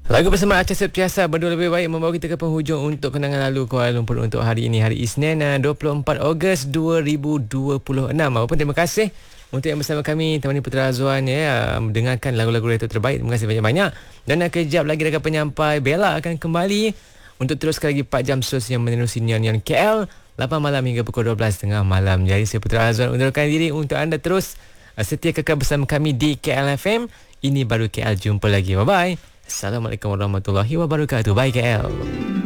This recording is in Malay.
Lagu bersama Acah Septiasa berdua lebih baik membawa kita ke penghujung untuk kenangan lalu Kuala Lumpur untuk hari ini, hari Isnin 24 Ogos 2026. Apapun terima kasih untuk yang bersama kami temani Putra Azwan ya, mendengarkan lagu-lagu retro terbaik. Terima kasih banyak-banyak. Dan kejap lagi dekat penyampai Bella akan kembali untuk teruskan lagi 4 jam sus yang menerusi Nyan KL 8 malam hingga pukul 12 tengah malam. Jadi saya Putra Azwan undurkan diri untuk anda terus setia kekal bersama kami di KL FM. Ini baru KL, jumpa lagi. Bye bye. Assalamualaikum warahmatullahi wabarakatuh. Bye KL.